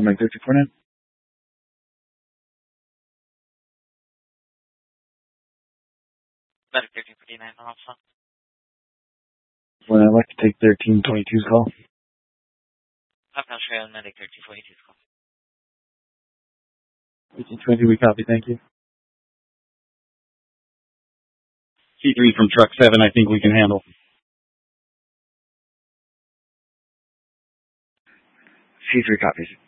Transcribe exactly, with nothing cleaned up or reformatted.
on Medic thirteen forty-nine. Medic thirteen forty-nine, Alpha. Well, I'd like to take thirteen twenty-two's call. Alpha Australia, Medic thirteen forty-two's call. thirteen twenty-two, we copy, thank you. C three from truck seven, I think we can handle. C three copies.